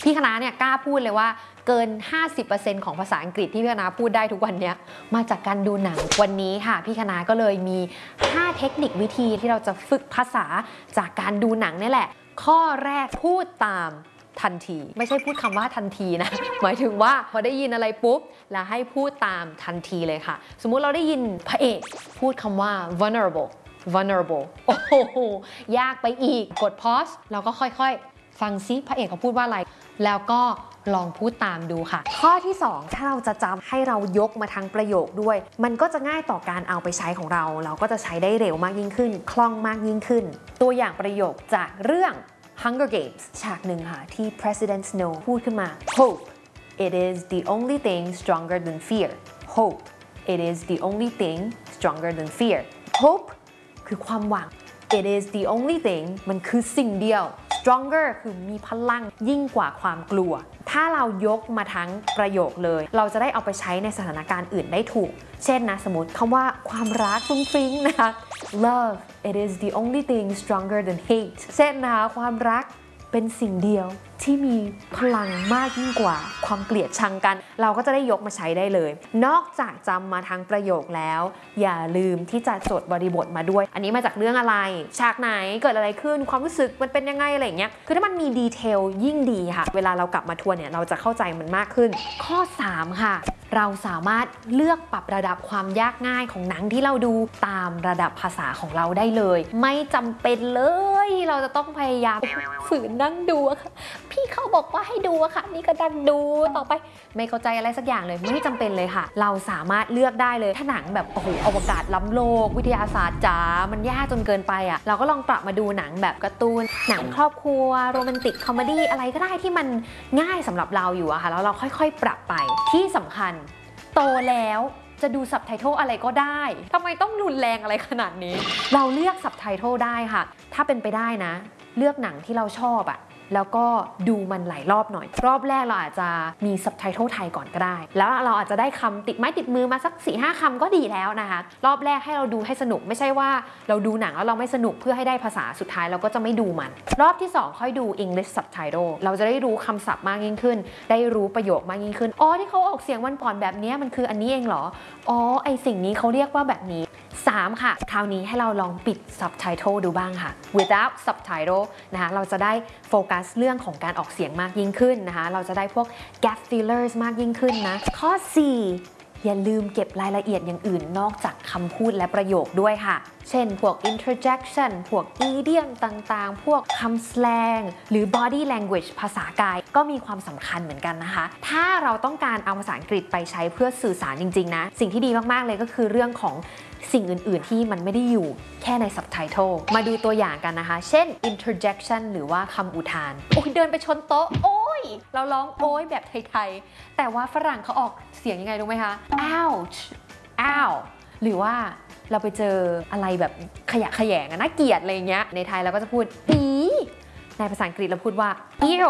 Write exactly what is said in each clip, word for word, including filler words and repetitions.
พี่คณะเนี่ยกล้าพูดเลยว่าเกิน ห้าสิบเปอร์เซ็นต์ ของภาษาอังกฤษที่พี่คณะพูดได้ทุกวันนี้มาจากการดูหนังวันนี้ค่ะพี่คณะก็เลยมีห้าเทคนิควิธีที่เราจะฝึกภาษาจากการดูหนังนี่แหละข้อแรกพูดตามทันทีไม่ใช่พูดคำว่าทันทีนะหมายถึงว่าพอได้ยินอะไรปุ๊บแล้วให้พูดตามทันทีเลยค่ะสมมุติเราได้ยินพระเอกพูดคำว่า vulnerable vulnerable โอ้โหยากไปอีกกด pause เราก็ค่อยๆฟังซิพระเอกเขาพูดว่าอะไรแล้วก็ลองพูดตามดูค่ะข้อที่สองถ้าเราจะจำให้เรายกมาทั้งประโยคด้วยมันก็จะง่ายต่อการเอาไปใช้ของเราเราก็จะใช้ได้เร็วมากยิ่งขึ้นคล่องมากยิ่งขึ้นตัวอย่างประโยคจากเรื่อง Hunger Games ฉากหนึ่งค่ะที่ President Snow พูดขึ้นมา Hope it is the only thing stronger than fear Hope it is the only thing stronger than fear Hope คือความหวัง it is the only thing มันคือสิ่งเดียว stronger คือมีพลังยิ่งกว่าความกลัวถ้าเรายกมาทั้งประโยคเลยเราจะได้เอาไปใช้ในสถานการณ์อื่นได้ถูกเช่นนะสมมติคำว่าความรักฟุ้งฟิ้งนะคะ love it is the only thing stronger than hate เช่นนะคะความรักเป็นสิ่งเดียวที่มีพลังมากยิ่งกว่าความเกลียดชังกันเราก็จะได้ยกมาใช้ได้เลยนอกจากจำมาทั้งประโยคแล้วอย่าลืมที่จะจดบริบทมาด้วยอันนี้มาจากเรื่องอะไรฉากไหนเกิดอะไรขึ้นความรู้สึกมันเป็นยังไงอะไรอย่างเงี้ยคือถ้ามันมีดีเทลยิ่งดีค่ะเวลาเรากลับมาทวนเนี่ยเราจะเข้าใจมันมากขึ้นข้อสามค่ะเราสามารถเลือกปรับระดับความยากง่ายของหนังที่เราดูตามระดับภาษาของเราได้เลยไม่จำเป็นเลยเราจะต้องพยายามฝืนนั่งดูค่ะพี่เขาบอกว่าให้ดูอะค่ะนี่ก็ดังดูต่อไปไม่เข้าใจอะไรสักอย่างเลยไม่จำเป็นเลยค่ะเราสามารถเลือกได้เลยถ้าหนังแบบโอ้โหอวกาศล้ำโลกวิทยาศาสตร์จ๋ามันยากจนเกินไปอะเราก็ลองปรับมาดูหนังแบบการ์ตูนหนังครอบครัวโรแมนติกคอมเมดี้อะไรก็ได้ที่มันง่ายสำหรับเราอยู่อะค่ะแล้วเราค่อยๆปรับไปที่สำคัญโตแล้วจะดูซับไตเติลอะไรก็ได้ทำไมต้องรุนแรงอะไรขนาดนี้เราเลือกซับไตเติลได้ค่ะถ้าเป็นไปได้นะเลือกหนังที่เราชอบอะแล้วก็ดูมันหลายรอบหน่อยรอบแรกเราอาจจะมีซับไตเติลไทยก่อนก็ได้แล้วเราอาจจะได้คำติดไม้ติดมือมาสัก สี่ห้า คำก็ดีแล้วนะคะรอบแรกให้เราดูให้สนุกไม่ใช่ว่าเราดูหนังแล้วเราไม่สนุกเพื่อให้ได้ภาษาสุดท้ายเราก็จะไม่ดูมันรอบที่สองค่อยดู English Subtitle เราจะได้รู้คำศัพท์มากยิ่งขึ้นได้รู้ประโยคมากยิ่งขึ้นอ๋อที่เขาออกเสียงวันก่อนแบบนี้มันคืออันนี้เองเหรออ๋อไอสิ่งนี้เขาเรียกว่าแบบนี้สามค่ะคราวนี้ให้เราลองปิด Subtitle ดูบ้างค่ะ without Subtitle นะคะเราจะได้โฟกัสเรื่องของการออกเสียงมากยิ่งขึ้นนะคะเราจะได้พวก gap fillers มากยิ่งขึ้นนะข้อสี่อย่าลืมเก็บรายละเอียดอย่างอื่นนอกจากคำพูดและประโยคด้วยค่ะเช่นพวก interjection พวก idiom ต่างๆพวกคำ slang หรือ body language ภาษากายก็มีความสำคัญเหมือนกันนะคะถ้าเราต้องการเอาภาษาอังกฤษไปใช้เพื่อสื่อสารจริงๆนะสิ่งที่ดีมากๆเลยก็คือเรื่องของสิ่งอื่นๆที่มันไม่ได้อยู่แค่ใน subtitle มาดูตัวอย่างกันนะคะเช่น interjection หรือว่าคำอุทานโอ้ยเดินไปชนโต๊ะโอ้ยเราร้องโอ้ยแบบไทยๆแต่ว่าฝรั่งเขาออกเสียงยังไงรู้ไหมคะ ouch ow หรือว่าเราไปเจออะไรแบบขยะแขยงน่าเกลียดอะไรเงี้ยในไทยเราก็จะพูดอีในภาษาอังกฤษเราพูดว่า ew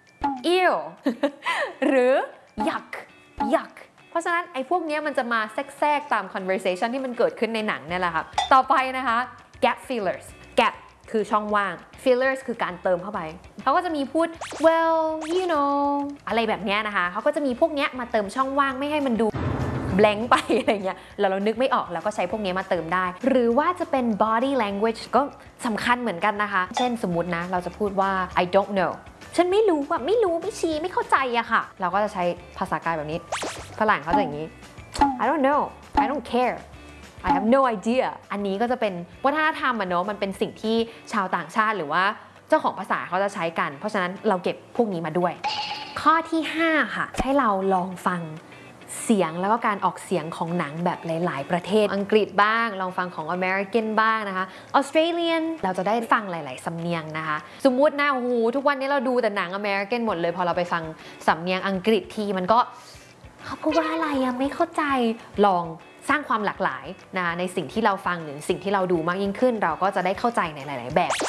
ew หรือ yuck yuck เพราะฉะนั้นไอ้พวกนี้มันจะมาแทรกๆตาม conversation ที่มันเกิดขึ้นในหนังเนี่ยแหละค่ะต่อไปนะคะ gap fillers gap คือช่องว่าง fillers คือการเติมเข้าไปเขาก็จะมีพูด well you know อะไรแบบนี้นะคะเขาก็จะมีพวกนี้มาเติมช่องว่างไม่ให้มันดูblank ไปอะไรเงี้ยแล้วเรานึกไม่ออกแล้วก็ใช้พวกนี้มาเติมได้หรือว่าจะเป็น body language ก็สำคัญเหมือนกันนะคะเช่นสมมุตินะเราจะพูดว่า I don't know ฉันไม่รู้ว่าไม่รู้ไม่ชี้ไม่เข้าใจอะค่ะเราก็จะใช้ภาษากายแบบนี้ฝรั่งเขาจะอย่างนี้ I don't know I don't care I have no idea อันนี้ก็จะเป็นวัฒนธรรมอะเนาะมันเป็นสิ่งที่ชาวต่างชาติหรือว่าเจ้าของภาษาเขาจะใช้กันเพราะฉะนั้นเราเก็บพวกนี้มาด้วยข้อที่ห้าค่ะให้เราลองฟังเสียงแล้วก็การออกเสียงของหนังแบบหลายๆประเทศอังกฤษบ้างลองฟังของอเมริกันบ้างนะคะออสเตรเลียนเราจะได้ฟังหลายๆสำเนียงนะคะสมมุตินะโอ้โหทุกวันนี้เราดูแต่หนังอเมริกันหมดเลยพอเราไปฟังสำเนียงอังกฤษทีมันก็เขาพูดว่าอะไรอะไม่เข้าใจลองสร้างความหลากหลายนะในสิ่งที่เราฟังหรือสิ่งที่เราดูมากยิ่งขึ้นเราก็จะได้เข้าใจในหลายๆแบบ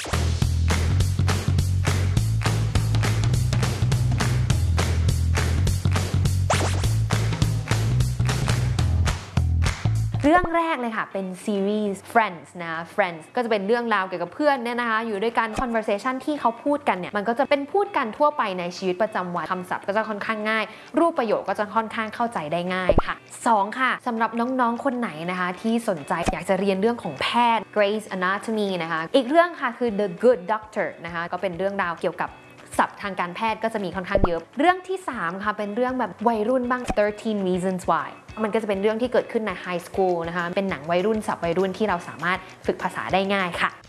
เรื่องแรกเลยค่ะเป็นซีรีส์ Friends นะ Friends ก็จะเป็นเรื่องราวเกี่ยวกับเพื่อนเนี่ยนะคะอยู่ด้วยกัน conversation ที่เขาพูดกันเนี่ยมันก็จะเป็นพูดกันทั่วไปในชีวิตประจำวันคำศัพท์ก็จะค่อนข้างง่ายรูปประโยคก็จะค่อนข้างเข้าใจได้ง่ายค่ะสองค่ะสำหรับน้องๆคนไหนนะคะที่สนใจอยากจะเรียนเรื่องของแพทย์ Grey's Anatomy นะคะอีกเรื่องค่ะคือ The Good Doctor นะคะก็เป็นเรื่องราวเกี่ยวกับศัพท์ทางการแพทย์ก็จะมีค่อนข้างเยอะเรื่องที่สามค่ะเป็นเรื่องแบบวัยรุ่นบ้างthirteen reasons why มันก็จะเป็นเรื่องที่เกิดขึ้นในไฮสคูลนะคะเป็นหนังวัยรุ่นศัพท์วัยรุ่นที่เราสามารถฝึกภาษาได้ง่ายค่ะ